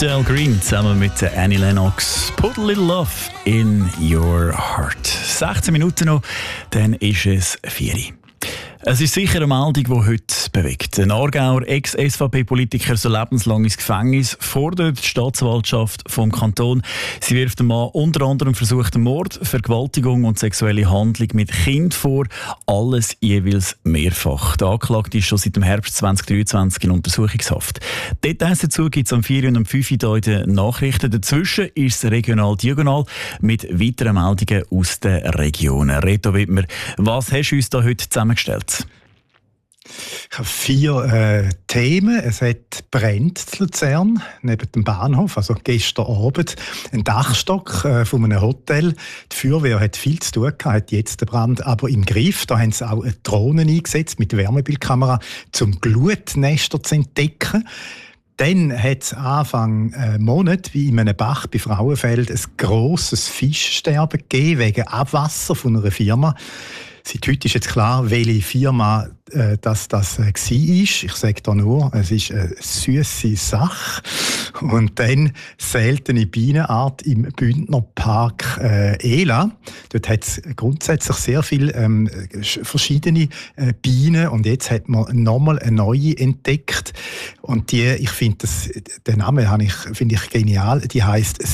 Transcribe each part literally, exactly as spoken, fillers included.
Del Green zusammen mit Annie Lennox. Put a little love in your heart. sechzehn Minuten noch, dann ist es vier Uhr. Es ist sicher eine Meldung, die heute bewegt. Ein Aargauer Ex-S V P-Politiker soll lebenslang ins Gefängnis, fordert die Staatsanwaltschaft vom Kanton. Sie wirft dem Mann unter anderem versuchten Mord, Vergewaltigung und sexuelle Handlung mit Kind vor. Alles jeweils mehrfach. Der Anklagte ist schon seit dem Herbst zwanzig dreiundzwanzig in Untersuchungshaft. Details dazu gibt es am vier und am fünf hier in den Nachrichten. Dazwischen ist es regional diagonal mit weiteren Meldungen aus den Regionen. Reto Wittmer, was hast du uns da heute zusammengestellt? Ich habe vier äh, Themen. Es hat brennt in Luzern, neben dem Bahnhof, also gestern Abend. Ein Dachstock äh, von einem Hotel. Die Feuerwehr hat viel zu tun gehabt, hat jetzt den Brand aber im Griff. Da haben sie auch eine Drohne eingesetzt mit Wärmebildkamera, um Glutnester zu entdecken. Dann hat es Anfang äh, Monat, wie in einem Bach bei Frauenfeld, ein grosses Fischsterben gegeben wegen Abwasser von einer Firma. Seit heute ist jetzt klar, welche Firma äh, das, das äh, war. Ich sage da nur, es ist eine süsse Sache. Und dann seltene Bienenart im Bündnerpark äh, Ela. Dort hat es grundsätzlich sehr viele ähm, verschiedene äh, Bienen. Und jetzt hat man nochmal eine neue entdeckt. Und die, ich finde, den Namen habe ich, finde ich genial. Die heisst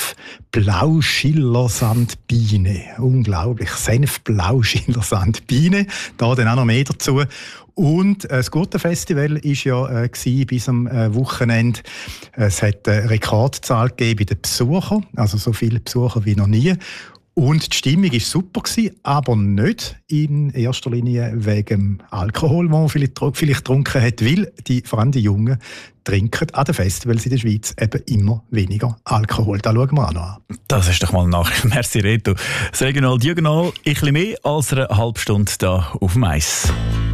Senf-Blau-Schillersandbiene. Unglaublich. Senf-Blau-Schillersandbiene. Da dann auch noch mehr dazu. Und äh, das Gurtenfestival war ja äh, bis am äh, Wochenende. Es hat eine Rekordzahl gegeben bei den Besuchern, also so viele Besucher wie noch nie. Und die Stimmung war super, aber nicht in erster Linie wegen dem Alkohol, den man vielleicht, vielleicht getrunken hat, weil die, vor allem die Jungen trinken an den Festivals in der Schweiz eben immer weniger Alkohol. Da schauen wir auch noch an. Das ist doch mal nach. Merci, Reto. Das Regional Diagonal, ein bisschen mehr als eine halbe Stunde hier auf dem Eis.